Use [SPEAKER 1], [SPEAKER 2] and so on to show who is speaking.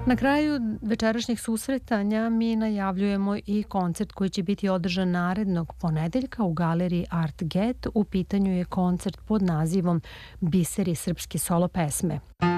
[SPEAKER 1] Na kraju večerašnjeg susretanja mi najavljujemo i koncert koji će biti održan narednog ponedeljka u galeriji Art Get. U pitanju je koncert pod nazivom Biseri srpske solo pesme.